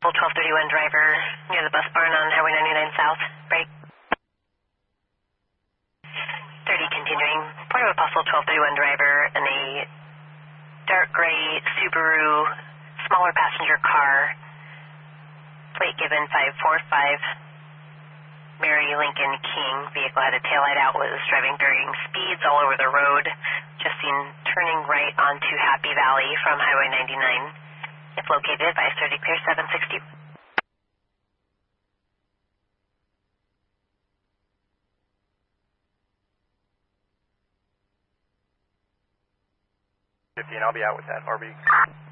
possible 1231 driver near the bus barn on Highway 99 South. Break. 30 continuing. Report of a possible 1231 driver in a dark gray Subaru smaller passenger car. Plate given 545. Mary Lincoln King. Vehicle had a taillight out, was driving varying speeds all over the road. Just seen turning right onto Happy Valley from Highway 99. If located, advise 30 clear 760. 15, I'll be out with that, RB.